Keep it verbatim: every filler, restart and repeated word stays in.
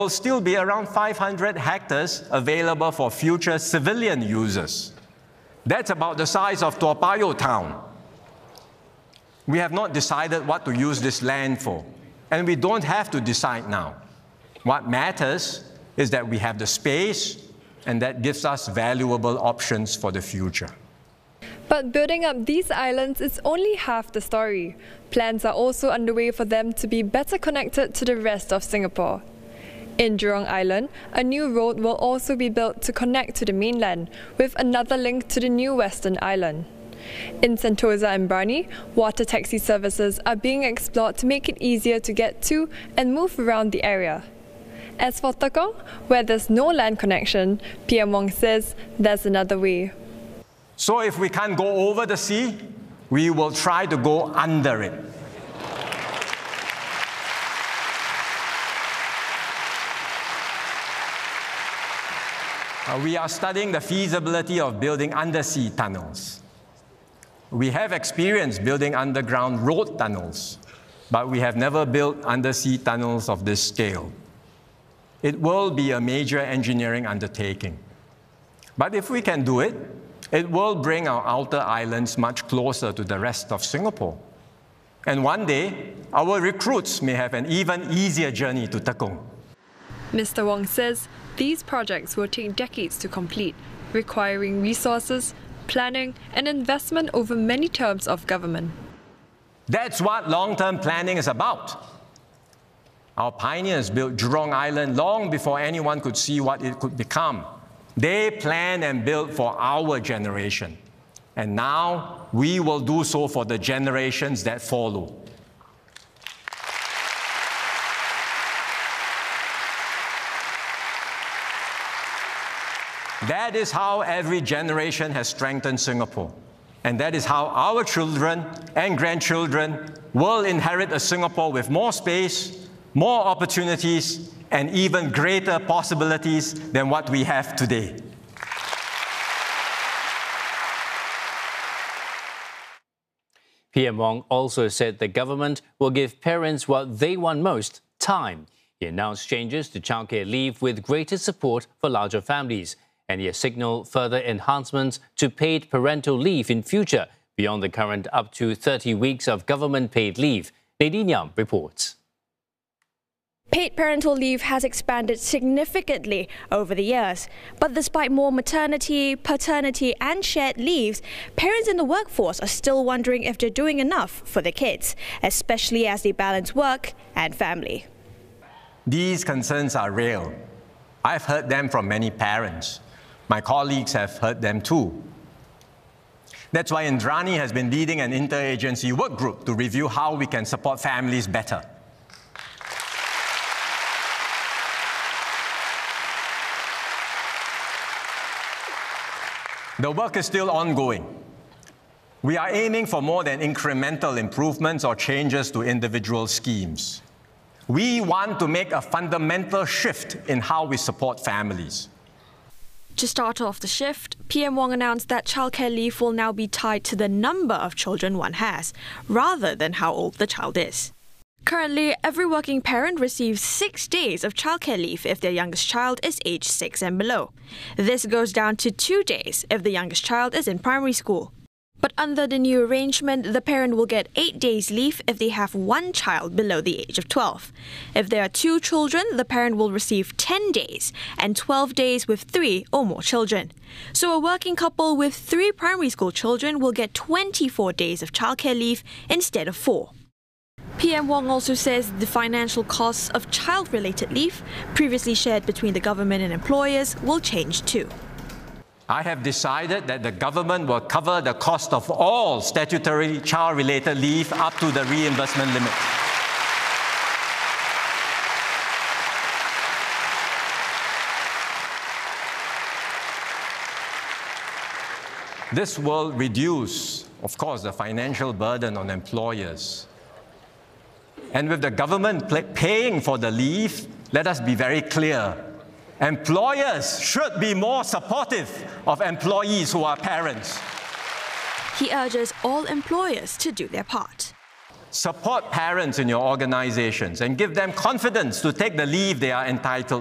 will still be around five hundred hectares available for future civilian users. That's about the size of Toa Payoh town. We have not decided what to use this land for, and we don't have to decide now. What matters is that we have the space, and that gives us valuable options for the future. But building up these islands is only half the story. Plans are also underway for them to be better connected to the rest of Singapore. In Jurong Island, a new road will also be built to connect to the mainland, with another link to the new Western Island. In Sentosa and Brani, water taxi services are being explored to make it easier to get to and move around the area. As for Tekong, where there's no land connection, P M Wong says there's another way. So if we can't go over the sea, we will try to go under it. Uh, we are studying the feasibility of building undersea tunnels. We have experience building underground road tunnels, but we have never built undersea tunnels of this scale. It will be a major engineering undertaking. But if we can do it, it will bring our outer islands much closer to the rest of Singapore. And one day, our recruits may have an even easier journey to Tekong. Mister Wong says these projects will take decades to complete, requiring resources, planning, and investment over many terms of government. That's what long-term planning is about. Our pioneers built Jurong Island long before anyone could see what it could become. They planned and built for our generation. And now we will do so for the generations that follow. That is how every generation has strengthened Singapore. And that is how our children and grandchildren will inherit a Singapore with more space, more opportunities, and even greater possibilities than what we have today. P M Wong also said the government will give parents what they want most, time. He announced changes to childcare leave with greater support for larger families, and he has signalled further enhancements to paid parental leave in future, beyond the current up to thirty weeks of government paid leave. Nadine Yam reports. Paid parental leave has expanded significantly over the years. But despite more maternity, paternity and shared leaves, parents in the workforce are still wondering if they're doing enough for their kids, especially as they balance work and family. These concerns are real. I've heard them from many parents. My colleagues have heard them too. That's why Indrani has been leading an interagency work group to review how we can support families better. The work is still ongoing. We are aiming for more than incremental improvements or changes to individual schemes. We want to make a fundamental shift in how we support families. To start off the shift, P M Wong announced that childcare leave will now be tied to the number of children one has, rather than how old the child is. Currently, every working parent receives six days of childcare leave if their youngest child is aged six and below. This goes down to two days if the youngest child is in primary school. But under the new arrangement, the parent will get eight days leave if they have one child below the age of twelve. If there are two children, the parent will receive ten days and twelve days with three or more children. So a working couple with three primary school children will get twenty-four days of childcare leave instead of four. P M Wong also says the financial costs of child-related leave, previously shared between the government and employers, will change too. I have decided that the government will cover the cost of all statutory child-related leave up to the reimbursement limit. This will reduce, of course, the financial burden on employers. And with the government paying for the leave, let us be very clear. Employers should be more supportive of employees who are parents. He urges all employers to do their part. Support parents in your organizations and give them confidence to take the leave they are entitled